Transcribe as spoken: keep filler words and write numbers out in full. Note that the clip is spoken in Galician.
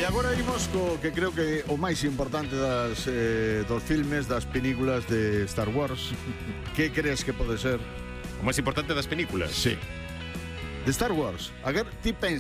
E agora imos co que creo que o máis importante das, eh, dos filmes, das películas de Star Wars. Que crees que pode ser? O máis importante das películas? Sí. De Star Wars. A ver, ti pensa